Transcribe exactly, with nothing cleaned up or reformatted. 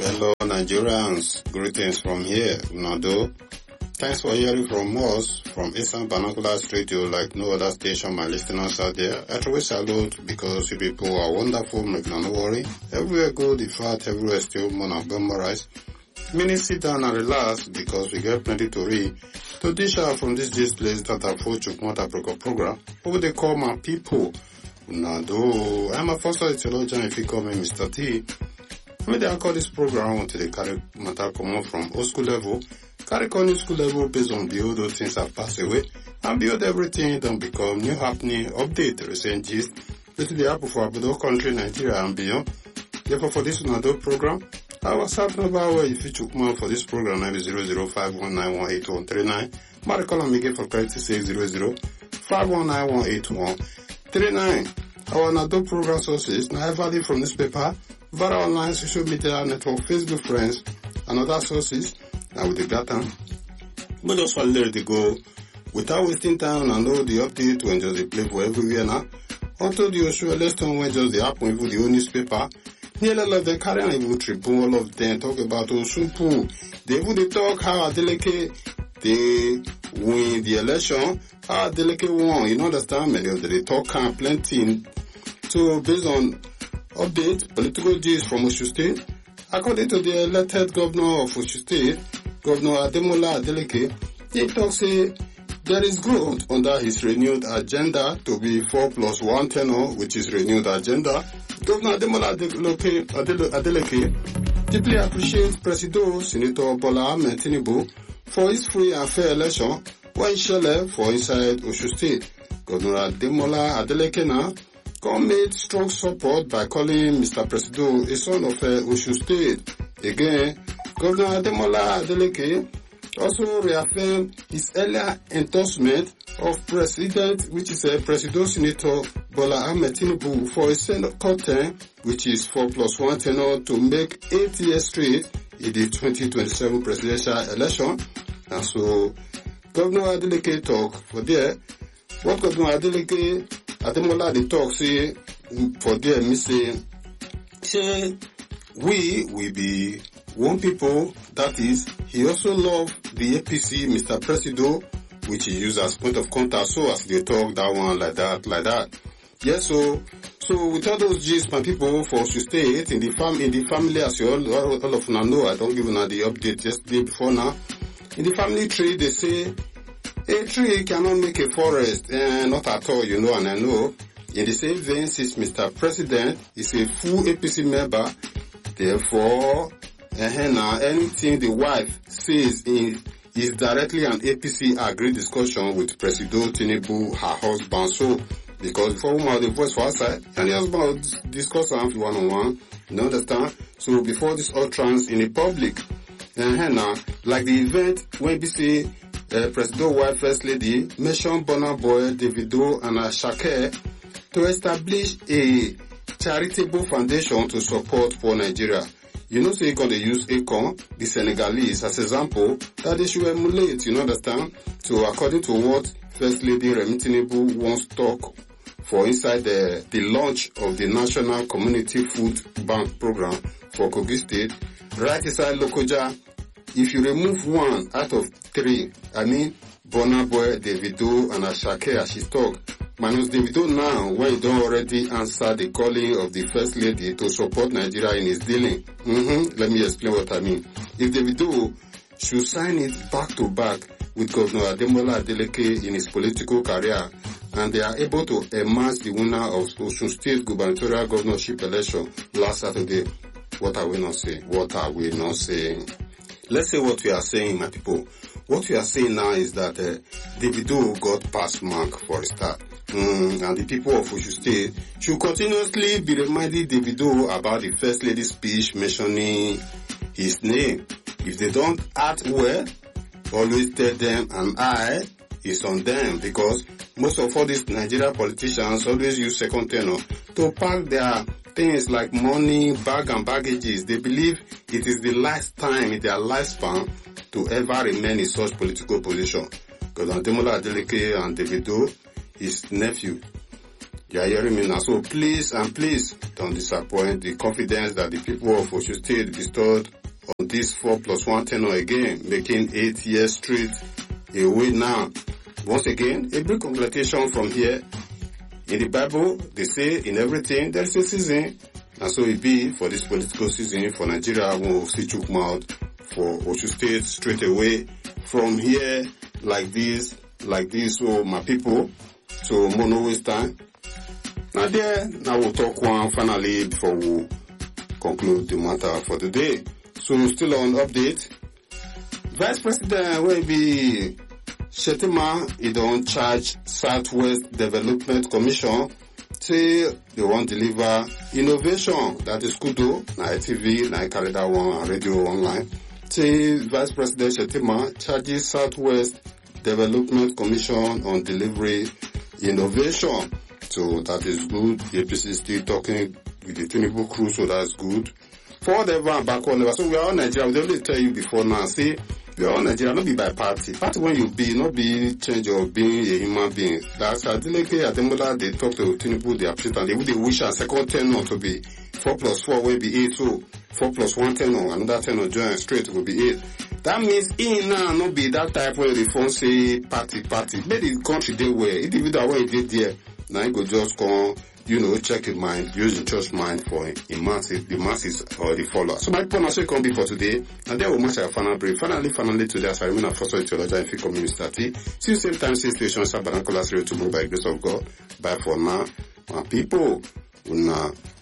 Hello Nigerians, greetings from here, Nado. Thanks for hearing from us from Eastern Binoculars Radio like no other station, my listeners out there. I truly salute because you people are wonderful, make no worry. Everywhere good, in fact, everywhere still more than memorize. Meaning sit down and relax because we get plenty to read. To dish out from this this place that I for Chukwumata program, what they call my people. Nado, I'm a first theologian if you call me Mister T. Maybe I call this program until they carry matter come on from old school level, carry on new school level based on the old things have passed away, and build everything then become new happening, update, recent gist, this is the apple for our country, Nigeria and beyond. Therefore for this another program, our WhatsApp number where if you took more for this program is zero zero five one nine one eight one three nine. My call on Miguel for credit six zero zero five one nine one eight one three nine. Our another program sources now value from newspaper, via online social media network, Facebook friends, and other sources, and with the data. But just want to let it go without wasting time and know the update to enjoy the play for everywhere now. Until the usual lesson when just the happen with the old newspaper, nearly all of them carry on even tribune, all of them talk about Osunpu. They even they talk how Adeleke they win the election, how Adeleke won. You know understand? Many of them they talk and plenty. So based on update, political gist from Osun State. According to the elected governor of Osun State, Governor Ademola Adeleke, he talks say there is growth under his renewed agenda to be four plus one tenor, which is renewed agenda. Governor Ademola Adeleke, Adeleke deeply appreciates President Senator Bola Ahmed Tinubu for his free and fair election when Shele for inside Osun State. Governor Ademola Adeleke now God made strong support by calling Mister Presido a son of uh, Osun State. Again, Governor Ademola Adeleke also reaffirmed his earlier endorsement of President, which is a uh, Presido Senator Bola Ahmed Tinubu for a Senate term, which is four plus one tenor to make eight years straight in the twenty twenty-seven presidential election. And so, Governor Adeleke talk for there. What Governor Adeleke Ademola the talk say for there me say say we will be one people, that is he also love the A P C Mister Presido, which he used as point of contact, so as they talk that one like that like that. Yes, so so with all those gist my people for Osun State in the fam in the family, as you all, all, all of you know, I don't give you the update yesterday before now. In the family tree they say a tree cannot make a forest, and not at all, you know, and I know. In the same vein, since Mister President is a full A P C member, therefore, uh, now anything the wife says is, is directly an A P C agreed discussion with President Tinubu, her husband. So, because before woman the voice for outside, and the husband will discuss something one on one, you understand? So before this utterance in the public, uh, now, like the event when we say, Uh, President wife First Lady mentioned Burna Boy, Davido and Asake to establish a charitable foundation to support poor Nigeria. You know, so you're going to use Akon, the Senegalese, as example that they should emulate, you understand? So according to what First Lady Remi Tinubu wants to talk for inside the, the launch of the National Community Food Bank Program for Kogi State, right inside Lokoja, if you remove one out of three, I mean, Burna Boy, Davido, and Asake as she talk, minus Davido now, when he don't already answer the calling of the First Lady to support Nigeria in his dealing. Mm-hmm. Let me explain what I mean. If Davido should sign it back to back with Governor Ademola Adeleke in his political career, and they are able to emerge the winner of Osun State gubernatorial governorship election last Saturday, what are we not saying? What are we not saying? Let's say what we are saying, my people. What we are saying now is that uh, Davido got pass mark for a start. Mm, and the people of Osun State should continuously be reminding Davido about the First Lady's speech mentioning his name. If they don't act well, always tell them an eye is on them, because most of all these Nigerian politicians always use second tenor to pack their things like money, bag and baggages. They believe it is the last time in their lifespan to ever remain in such political position. Because Ademola Adeleke and Davido, his nephew, You are hearing me now. So please and please don't disappoint the confidence that the people of Osun State bestowed on this four plus one tenure again, making eight years straight away now. Once again, a big congratulation from here. In the Bible, they say in everything there is a season. And so it be for this political season for Nigeria. We will see chook mouth for Osun State straight away from here like this, like this. So my people, so more no waste time. Now there, now we'll talk one finally before we conclude the matter for the day. So still on update. Vice President will be Shettima, he don't charge Southwest Development Commission. Say they want to deliver innovation. That is good though. Na T V, na carry that one and radio online. Say Vice President Shettima charges Southwest Development Commission on delivery innovation. So that is good. The A P C is still talking with the Tinubu crew, so that's good. Forward ever and backward never. So we are all Nigeria. We already tell you before now. See, we are all Nigeria, not be by party. Party when you be, not be change of being a human being. That's Adeleke Ademola, they talk to Tinubu, they appreciate, and they would they wish a second tenor to be four plus four will be eight. So four plus one tenor, another tenor join straight will be eight. That means in now not be that type where the phone say party party. But the country they were individual way they there. Now you go just come, you know, check your mind, use the church mind for the masses, the masses or the followers. So my point also can be for today, and there will much a final break. Finally, finally today, as I remain a first theologian and fake community. See you same time, same station, Sabanakola tomorrow by the grace of God. Bye for now, my people. Una